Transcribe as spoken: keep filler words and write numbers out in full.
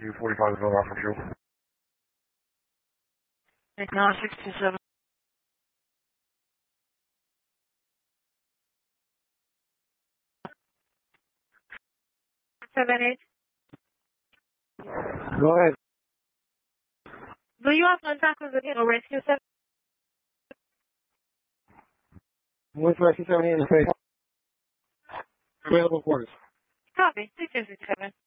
two forty-five is going off for fuel. nine six two seven. Seven eight. Go ahead. Do you have contact with the you know, rescue seven? What's rescue seventy in the face? Available quarters. Copy. six two six seven.